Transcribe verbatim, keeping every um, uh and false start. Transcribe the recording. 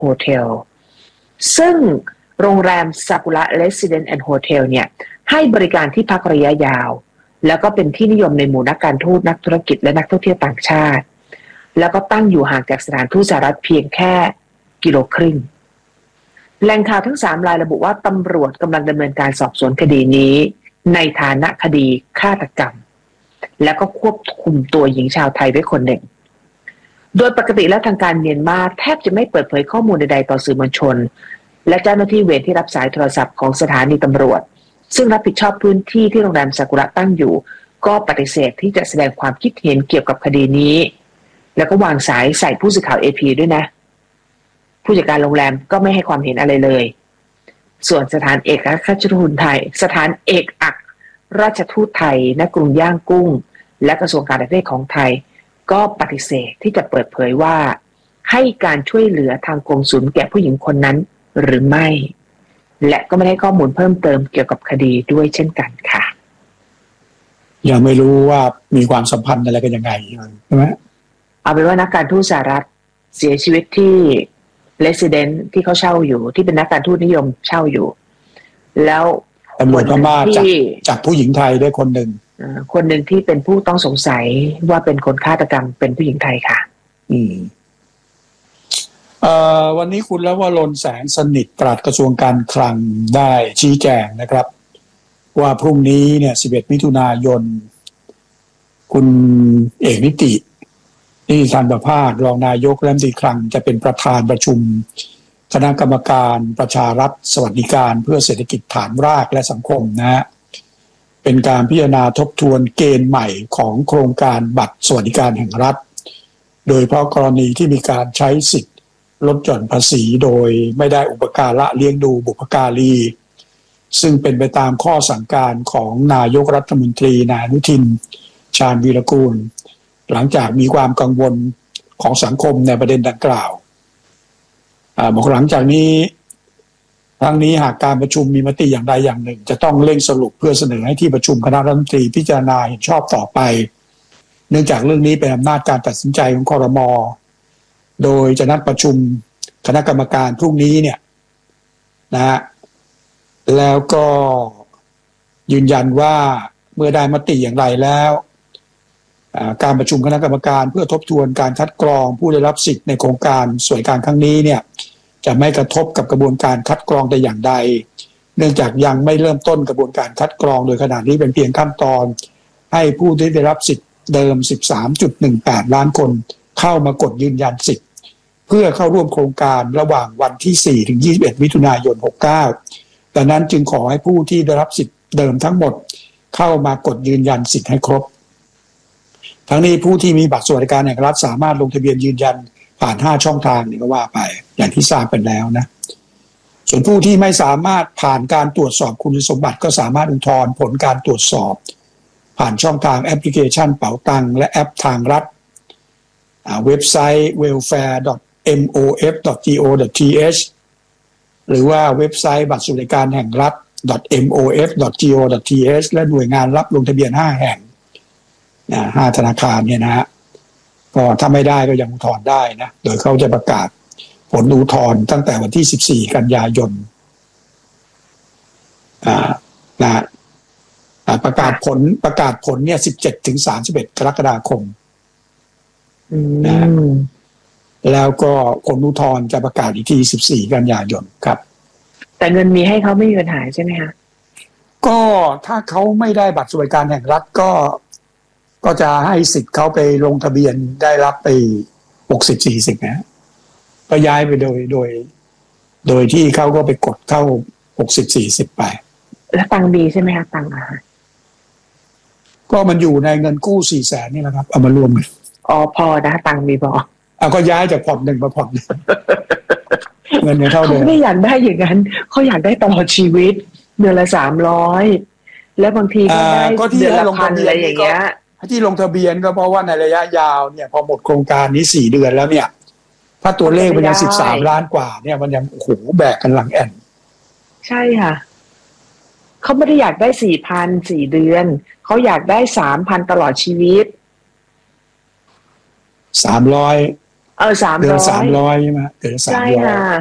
โฮเทลซึ่งโรงแรมซากุระเรสซิเดนต์แอนด์โฮเทลเนี่ยให้บริการที่พักระยะยาวแล้วก็เป็นที่นิยมในหมู่นักการทูตนักธุรกิจและนักท่องเที่ยวต่างชาติแล้วก็ตั้งอยู่ห่างจากสถานทูตสหรัฐเพียงแค่กิโลครึ่งแหล่งข่าวทั้งสามรายระบุว่าตำรวจกำลังดำเนินการสอบสวนคดีนี้ในฐานะคดีฆาตกรรมแล้วก็ควบคุมตัวหญิงชาวไทยไว้คนหนึ่งโดยปกติแล้วทางการเมียนมาแทบจะไม่เปิดเผยข้อมูลใดๆต่อสื่อมวลชนและเจ้าหน้าที่เวรที่รับสายโทรศัพท์ของสถานีตำรวจซึ่งรับผิดชอบพื้นที่ที่โรงแรมซากุระตั้งอยู่ก็ปฏิเสธที่จะแสดงความคิดเห็นเกี่ยวกับคดีนี้แล้วก็วางสายใส่ผู้สื่อข่าว เอ พี ด้วยนะผู้จัดการโรงแรมก็ไม่ให้ความเห็นอะไรเลยส่วนสถานเอกอัครราชทูตไทยสถานเอกอัครราชทูตไทยณกรุงย่างกุ้งและกระทรวงการต่างประเทศของไทยก็ปฏิเสธที่จะเปิดเผยว่าให้การช่วยเหลือทางกงสุลแก่ผู้หญิงคนนั้นหรือไม่และก็ไม่ได้ข้อมูลเพิ่มเติมเกี่ยวกับคดีด้วยเช่นกันค่ะยังไม่รู้ว่ามีความสัมพันธ์อะไรกันยังไงใช่ไหมเอาเป็นว่านักการทูตสหรัฐเสียชีวิตที่เรสซิเดนต์ที่เขาเช่าอยู่ที่เป็นนักการทูตนิยมเช่าอยู่แล้วตำรวจพม่าจับจับผู้หญิงไทยได้คนหนึ่งคนหนึ่งที่เป็นผู้ต้องสงสัยว่าเป็นคนฆาตกรรมเป็นผู้หญิงไทยค่ะอืมเอ่อวันนี้คุณลวรนแสงสนิทปลัดกระทรวงการคลังได้ชี้แจงนะครับว่าพรุ่งนี้เนี่ยสิบเอ็ดมิถุนายนคุณเอกนิตินิติธรประภาสรองนายกรัฐมนตรีคลังจะเป็นประธานประชุมคณะกรรมการประชารัฐสวัสดิการเพื่อเศรษฐกิจฐานรากและสังคมนะฮะเป็นการพิจารณาทบทวนเกณฑ์ใหม่ของโครงการบัตรสวัสดิการแห่งรัฐโดยเฉพาะกรณีที่มีการใช้สิทธิลดหย่อนภาษีโดยไม่ได้อุปการะเลี้ยงดูบุพการีซึ่งเป็นไปตามข้อสั่งการของนายกรัฐมนตรีนายอนุทินชาญวีรกูลหลังจากมีความกังวลของสังคมในประเด็นดังกล่าวบอกหลังจากนี้ทั้งนี้หากการประชุมมีมติอย่างใดอย่างหนึ่งจะต้องเร่งสรุปเพื่อเสนอให้ที่ประชุมคณะรัฐมนตรีพิจารณาเห็นชอบต่อไปเนื่องจากเรื่องนี้เป็นอำนาจการตัดสินใจของครม.โดยจะนัดประชุมคณะกรรมการพรุ่งนี้เนี่ยนะฮะแล้วก็ยืนยันว่าเมื่อได้มติอย่างไรแล้วการประชุมคณะกรรมการเพื่อทบทวนการคัดกรองผู้ได้รับสิทธิ์ในโครงการสวัสดิการครั้งนี้เนี่ยจะไม่กระทบกับกระบวนการคัดกรองแต่อย่างใดเนื่องจากยังไม่เริ่มต้นกระบวนการคัดกรองโดยขณะนี้เป็นเพียงขั้นตอนให้ผู้ที่ได้รับสิทธิ์เดิม สิบสามจุดหนึ่งแปด ล้านคนเข้ามากดยืนยันสิทธิ์เพื่อเข้าร่วมโครงการระหว่างวันที่สี่ถึงยี่สิบเอ็ดมิถุนายนหกเก้าดังนั้นจึงขอให้ผู้ที่ได้รับสิทธิ์เดิมทั้งหมดเข้ามากดยืนยันสิทธิ์ให้ครบทั้งนี้ผู้ที่มีบัตรสวัสดิการแห่งรัฐสามารถลงทะเบียนยืนยันผ่านห้าช่องทางนี่ก็ว่าไปอย่างที่ทราบกันแล้วนะส่วนผู้ที่ไม่สามารถผ่านการตรวจสอบคุณสมบัติก็สามารถอุทธรณ์ผลการตรวจสอบผ่านช่องทางแอปพลิเคชันเป๋าตังและแอปทางรัฐเว็บไซต์ เวลแฟร์ ดอท เอ็ม โอ เอฟ ดอท จี โอ ดอท ที เอช หรือว่าเว็บไซต์บัตรสวัสดิการแห่งรัฐ ดอท เอ็ม โอ เอฟ ดอท จี โอ ดอท ที เอช และหน่วยงานรับลงทะเบียนห้าแห่งนะห้าธนาคารเนี่ยนะฮะก็ถ้าไม่ได้ก็ยังอุทธรณ์ได้นะโดยเขาจะประกาศผลอุทธรณ์ตั้งแต่วันที่สิบสี่กันยายนอ่านะประกาศผลประกาศผลเนี่ยสิบเจ็ดถึงสามสิบเอ็ดกรกฎาคมนะแล้วก็ผลอุทธรณ์จะประกาศอีกทีสิบสี่กันยายนครับแต่เงินมีให้เขาไม่มีปัญหาใช่ไหมคะก็ถ้าเขาไม่ได้บัตรสวัสดิการแห่งรัฐก็ก็จะให้สิทธิ์เขาไปลงทะเบียนได้รับไปหกสิบ สี่สิบนะก็ย้ายไปโดยโดยโดยที่เขาก็ไปกดเข้าหกสิบ สี่สิบไปแล้วตังค์ดีใช่ไหมคะตังค์อะคะก็มันอยู่ในเงินกู้ สี่แสน นี่แหละครับเอามารวมกันอ๋อพอนะตังค์มีพออ่ะก็ย้ายจากผ่อนหนึ่งมาผ่อนหนึ่งเงินเนี่ยเท่าเดิมเขาไม่อยากได้อย่างนั้นเขาอยากได้ตลอดชีวิตเดือนละสามร้อยแล้วบางทีก็ได้เดือนละพันอะไรอย่างเงี้ยที่ลงทะเบียนก็เพราะว่าในระยะยาวเนี่ยพอหมดโครงการนี้สี่เดือนแล้วเนี่ยถ้าตัวเลขมันยังสิบสามล้านกว่าเนี่ยมันยังโอ้โหแบกกันหลังแอนใช่ค่ะเขาไม่ได้อยากได้ สี่พัน สี่เดือนเขาอยากได้ สามพัน ตลอดชีวิตสามร้อยเออสามร้อยเดือนสามร้อยใช่ไหมเดือนสามใช่ร้อยค่ะ